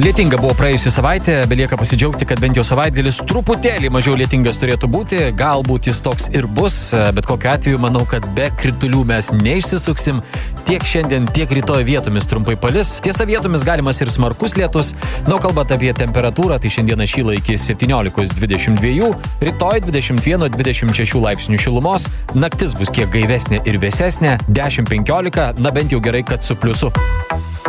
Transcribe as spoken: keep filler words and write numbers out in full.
Lietinga buvo praėjusi savaitė, belieka pasidžiaugti, kad bent jau savaitgalis truputėlį mažiau lietingas turėtų būti, galbūt jis toks ir bus, bet kokiu atveju manau, kad be kritulių mes neišsisuksim, tiek šiandien, tiek rytoj vietomis trumpai palis, tiesa vietomis galimas ir smarkus lietus, nu kalbant apie temperatūrą, tai šiandieną šyla iki septyniolikos dvidešimt dviejų, rytoj dvidešimt vienas dvidešimt šeši laipsnių šilumos, naktis bus kiek gaivesnė ir vėsesnė, dešimt penkiolika, na bent jau gerai, kad su pliusu.